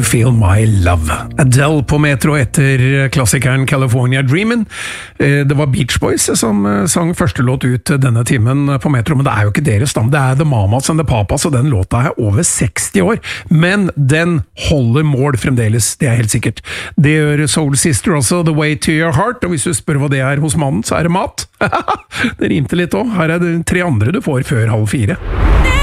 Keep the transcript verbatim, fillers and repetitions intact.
Feel My Love. Adele på Metro etter klassikeren California Dreamin'. Det var Beach Boys som sang første låt ut denne timen på Metro, men det er jo ikke deres stam, det er The Mamas and The Papas, og den låta er over seksti år, men den holder mål fremdeles, det er helt sikkert. Det gjør Soul Sister også, The Way to Your Heart, og hvis du spør hva det er hos mannen, så er det mat. Det rimte litt også, her er det tre andre du får før halv fire.